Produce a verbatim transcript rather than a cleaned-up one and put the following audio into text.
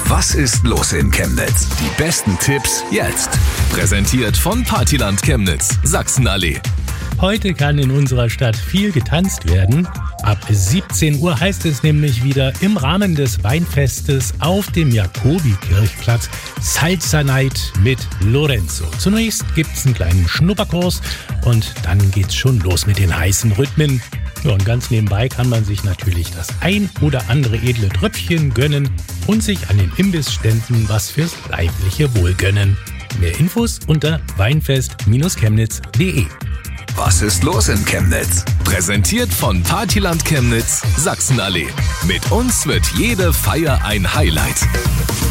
Was ist los in Chemnitz? Die besten Tipps jetzt. Präsentiert von Partyland Chemnitz, Sachsenallee. Heute kann in unserer Stadt viel getanzt werden. Ab siebzehn Uhr heißt es nämlich wieder im Rahmen des Weinfestes auf dem Jakobi-Kirchplatz Salsa Night mit Lorenzo. Zunächst gibt's einen kleinen Schnupperkurs und dann geht's schon los mit den heißen Rhythmen. Ja, und ganz nebenbei kann man sich natürlich das ein oder andere edle Tröpfchen gönnen und sich an den Imbissständen was fürs leibliche Wohl gönnen. Mehr Infos unter weinfest Chemnitz punkt de. Was ist los in Chemnitz? Präsentiert von Partyland Chemnitz, Sachsenallee. Mit uns wird jede Feier ein Highlight.